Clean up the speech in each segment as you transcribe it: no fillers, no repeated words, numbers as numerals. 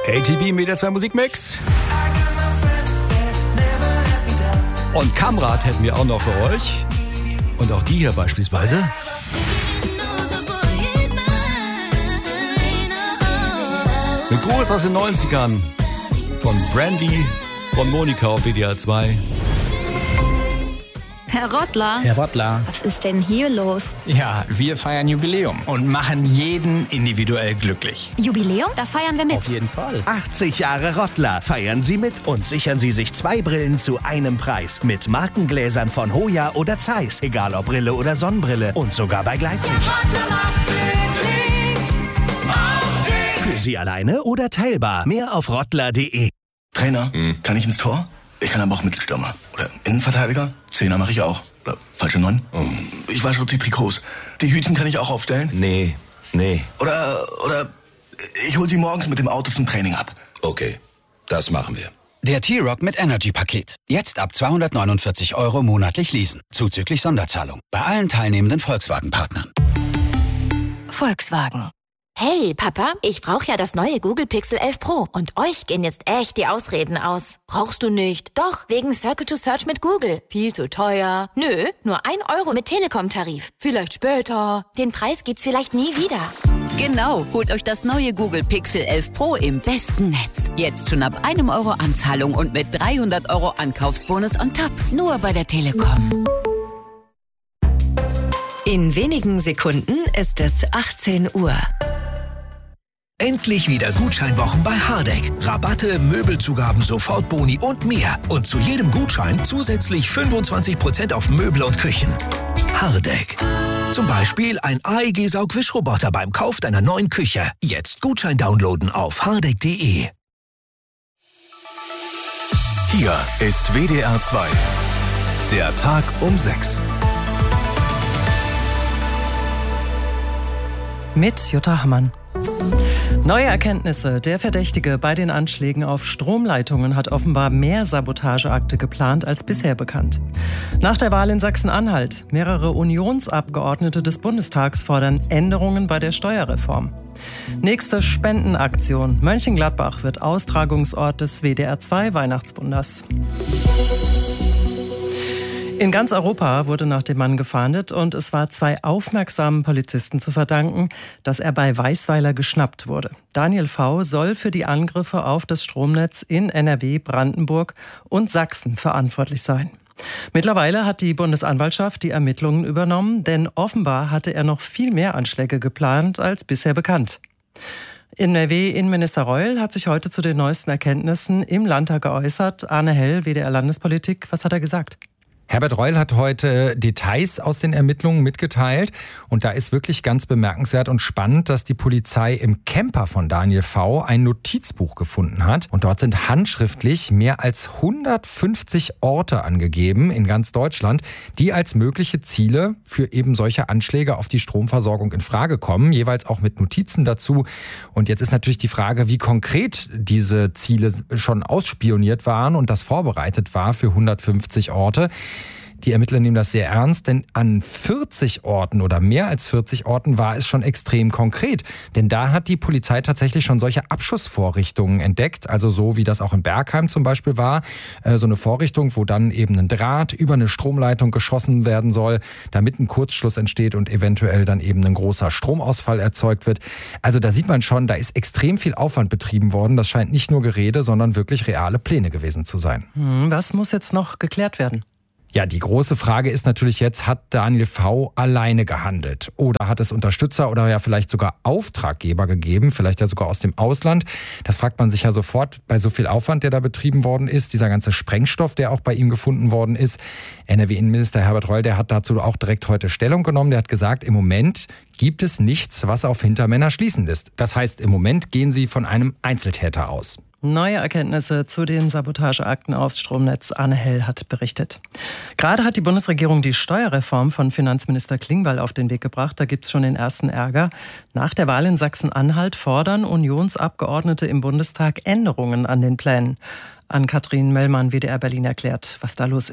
ATB mit der 2 Musikmix. Und Kamrat hätten wir auch noch für euch. Und auch die hier beispielsweise. Mit Gruß aus den 90ern von Brandy, von Monika auf WDR 2. Herr Rottler. Herr Rottler. Was ist denn hier los? Ja, wir feiern Jubiläum und machen jeden individuell glücklich. Jubiläum? Da feiern wir mit. Auf jeden Fall. 80 Jahre Rottler. Feiern Sie mit und sichern Sie sich 2 Brillen zu einem Preis. Mit Markengläsern von Hoya oder Zeiss. Egal ob Brille oder Sonnenbrille. Und sogar bei Gleitsicht. Für Sie alleine oder teilbar. Mehr auf rottler.de. Trainer, kann ich ins Tor? Ich kann aber auch Mittelstürmer. Oder Innenverteidiger? Zehner mache ich auch. Oder falsche 9? Ich wasche die Trikots. Die Hütchen kann ich auch aufstellen? Nee. Oder ich hol sie morgens mit dem Auto zum Training ab. Okay, das machen wir. Der T-Rock mit Energy-Paket. Jetzt ab 249 € monatlich leasen. Zuzüglich Sonderzahlung. Bei allen teilnehmenden Volkswagen-Partnern. Volkswagen. Hey, Papa, ich brauche ja das neue Google Pixel 11 Pro. Und euch gehen jetzt echt die Ausreden aus. Brauchst du nicht? Doch, wegen Circle to Search mit Google. Viel zu teuer. Nö, nur 1 € mit Telekom-Tarif. Vielleicht später. Den Preis gibt's vielleicht nie wieder. Genau, holt euch das neue Google Pixel 11 Pro im besten Netz. Jetzt schon ab 1 € Anzahlung und mit 300 € Ankaufsbonus on top. Nur bei der Telekom. In wenigen Sekunden ist es 18 Uhr. Endlich wieder Gutscheinwochen bei Hardegg. Rabatte, Möbelzugaben, Sofortboni und mehr. Und zu jedem Gutschein zusätzlich 25% auf Möbel und Küchen. Hardegg. Zum Beispiel ein AEG-Saugwischroboter beim Kauf deiner neuen Küche. Jetzt Gutschein downloaden auf hardegg.de. Hier ist WDR 2. Der Tag um 6. Mit Jutta Hammann. Neue Erkenntnisse. Der Verdächtige bei den Anschlägen auf Stromleitungen hat offenbar mehr Sabotageakte geplant als bisher bekannt. Nach der Wahl in Sachsen-Anhalt. Mehrere Unionsabgeordnete des Bundestags fordern Änderungen bei der Steuerreform. Nächste Spendenaktion. Mönchengladbach wird Austragungsort des WDR 2 Weihnachtswunders. In ganz Europa wurde nach dem Mann gefahndet und es war 2 aufmerksamen Polizisten zu verdanken, dass er bei Weisweiler geschnappt wurde. Daniel V. soll für die Angriffe auf das Stromnetz in NRW, Brandenburg und Sachsen verantwortlich sein. Mittlerweile hat die Bundesanwaltschaft die Ermittlungen übernommen, denn offenbar hatte er noch viel mehr Anschläge geplant als bisher bekannt. NRW-Innenminister Reul hat sich heute zu den neuesten Erkenntnissen im Landtag geäußert. Arne Hell, WDR Landespolitik, was hat er gesagt? Herbert Reul hat heute Details aus den Ermittlungen mitgeteilt und da ist wirklich ganz bemerkenswert und spannend, dass die Polizei im Camper von Daniel V. ein Notizbuch gefunden hat und dort sind handschriftlich mehr als 150 Orte angegeben in ganz Deutschland, die als mögliche Ziele für eben solche Anschläge auf die Stromversorgung in Frage kommen, jeweils auch mit Notizen dazu. Und jetzt ist natürlich die Frage, wie konkret diese Ziele schon ausspioniert waren und das vorbereitet war für 150 Orte. Die Ermittler nehmen das sehr ernst, denn an 40 Orten oder mehr als 40 Orten war es schon extrem konkret. Denn da hat die Polizei tatsächlich schon solche Abschussvorrichtungen entdeckt, also so wie das auch in Bergheim zum Beispiel war. So eine Vorrichtung, wo dann eben ein Draht über eine Stromleitung geschossen werden soll, damit ein Kurzschluss entsteht und eventuell dann eben ein großer Stromausfall erzeugt wird. Also da sieht man schon, da ist extrem viel Aufwand betrieben worden. Das scheint nicht nur Gerede, sondern wirklich reale Pläne gewesen zu sein. Was muss jetzt noch geklärt werden? Ja, die große Frage ist natürlich jetzt, hat Daniel V. alleine gehandelt? Oder hat es Unterstützer oder ja vielleicht sogar Auftraggeber gegeben, vielleicht ja sogar aus dem Ausland? Das fragt man sich ja sofort bei so viel Aufwand, der da betrieben worden ist, dieser ganze Sprengstoff, der auch bei ihm gefunden worden ist. NRW-Innenminister Herbert Reul, der hat dazu auch direkt heute Stellung genommen. Der hat gesagt, im Moment gibt es nichts, was auf Hintermänner schließen lässt. Das heißt, im Moment gehen sie von einem Einzeltäter aus. Neue Erkenntnisse zu den Sabotageakten aufs Stromnetz. Arne Hell hat berichtet. Gerade hat die Bundesregierung die Steuerreform von Finanzminister Klingbeil auf den Weg gebracht. Da gibt es schon den ersten Ärger. Nach der Wahl in Sachsen-Anhalt fordern Unionsabgeordnete im Bundestag Änderungen an den Plänen. Ann-Kathrin Mellmann, WDR Berlin, erklärt, was da los ist.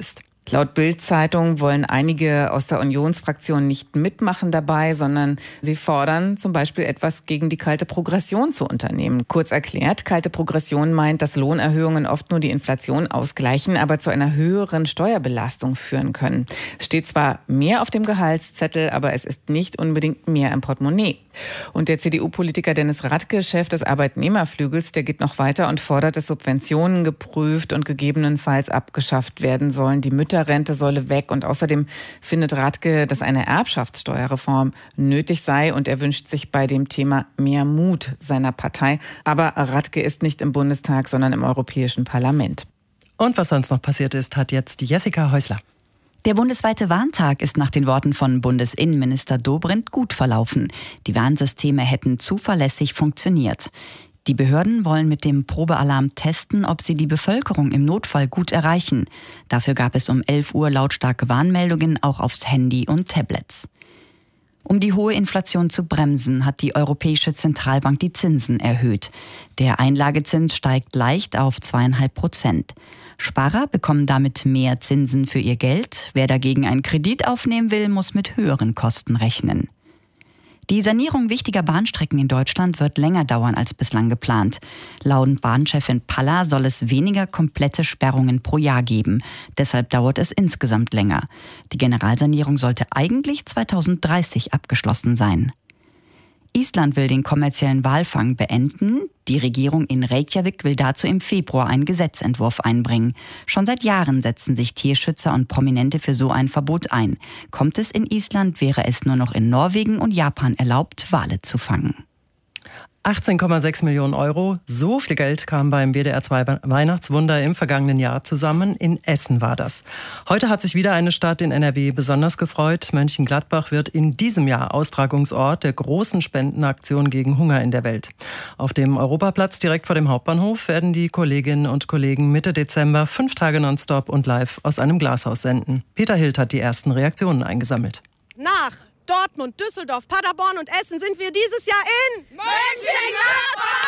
Laut Bild-Zeitung wollen einige aus der Unionsfraktion nicht mitmachen dabei, sondern sie fordern zum Beispiel etwas gegen die kalte Progression zu unternehmen. Kurz erklärt, kalte Progression meint, dass Lohnerhöhungen oft nur die Inflation ausgleichen, aber zu einer höheren Steuerbelastung führen können. Es steht zwar mehr auf dem Gehaltszettel, aber es ist nicht unbedingt mehr im Portemonnaie. Und der CDU-Politiker Dennis Radke, Chef des Arbeitnehmerflügels, der geht noch weiter und fordert, dass Subventionen geprüft und gegebenenfalls abgeschafft werden sollen. Die Mütterrente solle weg und außerdem findet Radke, dass eine Erbschaftssteuerreform nötig sei und er wünscht sich bei dem Thema mehr Mut seiner Partei. Aber Radke ist nicht im Bundestag, sondern im Europäischen Parlament. Und was sonst noch passiert ist, hat jetzt Jessica Häusler. Der bundesweite Warntag ist nach den Worten von Bundesinnenminister Dobrindt gut verlaufen. Die Warnsysteme hätten zuverlässig funktioniert. Die Behörden wollen mit dem Probealarm testen, ob sie die Bevölkerung im Notfall gut erreichen. Dafür gab es um 11 Uhr lautstarke Warnmeldungen auch aufs Handy und Tablets. Um die hohe Inflation zu bremsen, hat die Europäische Zentralbank die Zinsen erhöht. Der Einlagezins steigt leicht auf 2,5%. Sparer bekommen damit mehr Zinsen für ihr Geld. Wer dagegen einen Kredit aufnehmen will, muss mit höheren Kosten rechnen. Die Sanierung wichtiger Bahnstrecken in Deutschland wird länger dauern als bislang geplant. Laut Bahnchefin Palla soll es weniger komplette Sperrungen pro Jahr geben. Deshalb dauert es insgesamt länger. Die Generalsanierung sollte eigentlich 2030 abgeschlossen sein. Island will den kommerziellen Walfang beenden. Die Regierung in Reykjavik will dazu im Februar einen Gesetzentwurf einbringen. Schon seit Jahren setzen sich Tierschützer und Prominente für so ein Verbot ein. Kommt es in Island, wäre es nur noch in Norwegen und Japan erlaubt, Wale zu fangen. 18,6 Millionen Euro. So viel Geld kam beim WDR 2 Weihnachtswunder im vergangenen Jahr zusammen. In Essen war das. Heute hat sich wieder eine Stadt in NRW besonders gefreut. Mönchengladbach wird in diesem Jahr Austragungsort der großen Spendenaktion gegen Hunger in der Welt. Auf dem Europaplatz direkt vor dem Hauptbahnhof werden die Kolleginnen und Kollegen Mitte Dezember 5 Tage nonstop und live aus einem Glashaus senden. Peter Hild hat die ersten Reaktionen eingesammelt. Nach Dortmund, Düsseldorf, Paderborn und Essen sind wir dieses Jahr in Mönchengladbach!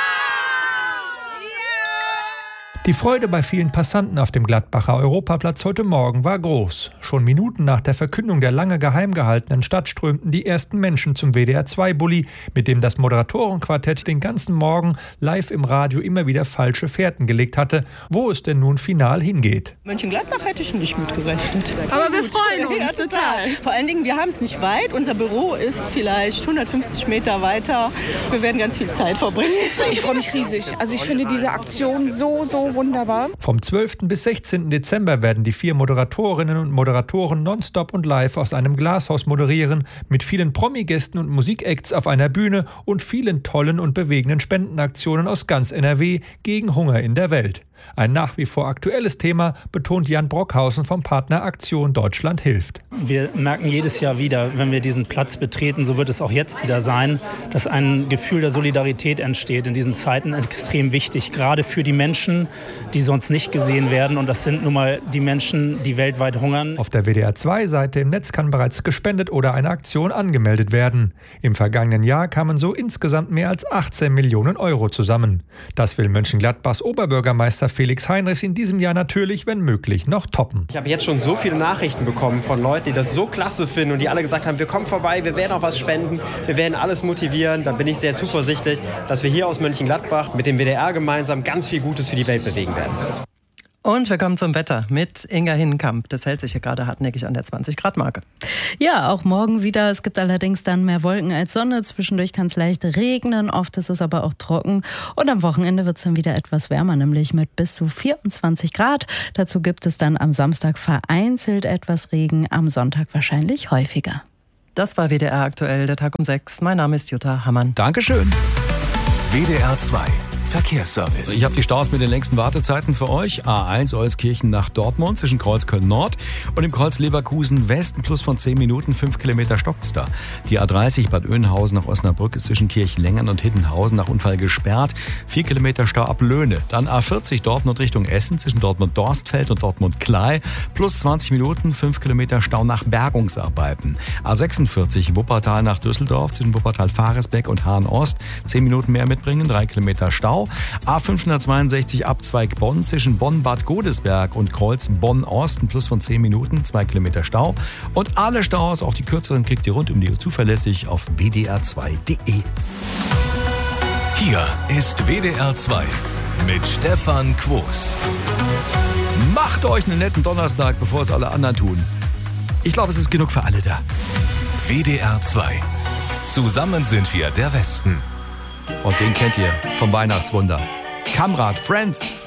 Die Freude bei vielen Passanten auf dem Gladbacher Europaplatz heute Morgen war groß. Schon Minuten nach der Verkündung der lange geheim gehaltenen Stadt strömten die ersten Menschen zum WDR-2-Bulli, mit dem das Moderatorenquartett den ganzen Morgen live im Radio immer wieder falsche Fährten gelegt hatte, wo es denn nun final hingeht. Mönchengladbach hätte ich nicht mitgerechnet. Aber wir freuen uns, ja, total. Vor allen Dingen, wir haben es nicht weit. Unser Büro ist vielleicht 150 Meter weiter. Wir werden ganz viel Zeit verbringen. Ich freue mich riesig. Also ich finde diese Aktion so wunderbar. Vom 12. bis 16. Dezember werden die 4 Moderatorinnen und Moderatoren nonstop und live aus einem Glashaus moderieren, mit vielen Promi-Gästen und Musikacts auf einer Bühne und vielen tollen und bewegenden Spendenaktionen aus ganz NRW gegen Hunger in der Welt. Ein nach wie vor aktuelles Thema, betont Jan Brockhausen vom Partner Aktion Deutschland hilft. Wir merken jedes Jahr wieder, wenn wir diesen Platz betreten, so wird es auch jetzt wieder sein, dass ein Gefühl der Solidarität entsteht. In diesen Zeiten extrem wichtig, gerade für die Menschen, die sonst nicht gesehen werden. Und das sind nun mal die Menschen, die weltweit hungern. Auf der WDR-2-Seite im Netz kann bereits gespendet oder eine Aktion angemeldet werden. Im vergangenen Jahr kamen so insgesamt mehr als 18 Millionen Euro zusammen. Das will Mönchengladbachs Oberbürgermeister Felix Heinrichs in diesem Jahr natürlich, wenn möglich, noch toppen. Ich habe jetzt schon so viele Nachrichten bekommen von Leuten, die das so klasse finden und die alle gesagt haben, wir kommen vorbei, wir werden auch was spenden, wir werden alles motivieren. Da bin ich sehr zuversichtlich, dass wir hier aus Mönchengladbach mit dem WDR gemeinsam ganz viel Gutes für die Welt bewegen werden. Und wir kommen zum Wetter mit Inga Hinnenkamp. Das hält sich hier gerade hartnäckig an der 20-Grad-Marke. Ja, auch morgen wieder. Es gibt allerdings dann mehr Wolken als Sonne. Zwischendurch kann es leicht regnen. Oft ist es aber auch trocken. Und am Wochenende wird es dann wieder etwas wärmer, nämlich mit bis zu 24 Grad. Dazu gibt es dann am Samstag vereinzelt etwas Regen, am Sonntag wahrscheinlich häufiger. Das war WDR aktuell, der Tag um 6. Mein Name ist Jutta Hammann. Dankeschön. WDR 2 Verkehrsservice. Ich habe die Staus mit den längsten Wartezeiten für euch. A1 Euskirchen nach Dortmund zwischen Kreuz Köln-Nord und dem Kreuz Leverkusen Westen plus von 10 Minuten, 5 Kilometer stockt's da. Die A30 Bad Oeynhausen nach Osnabrück ist zwischen Kirchlengern und Hittenhausen nach Unfall gesperrt. 4 Kilometer Stau ab Löhne. Dann A40 Dortmund Richtung Essen zwischen Dortmund-Dorstfeld und Dortmund-Klei plus 20 Minuten, 5 Kilometer Stau nach Bergungsarbeiten. A46 Wuppertal nach Düsseldorf zwischen Wuppertal-Faresbeck und Hahn-Ost. 10 Minuten mehr mitbringen, 3 Kilometer Stau. Stau. A562 Abzweig Bonn zwischen Bonn-Bad Godesberg und Kreuz Bonn-Orsten plus von 10 Minuten, 2 Kilometer Stau. Und alle Staus, auch die kürzeren, kriegt ihr rund um die Uhr zuverlässig auf wdr2.de. Hier ist WDR 2 mit Stefan Quos. Macht euch einen netten Donnerstag, bevor es alle anderen tun. Ich glaube, es ist genug für alle da. WDR 2. Zusammen sind wir der Westen. Und den kennt ihr vom Weihnachtswunder. Kamrat, Friends.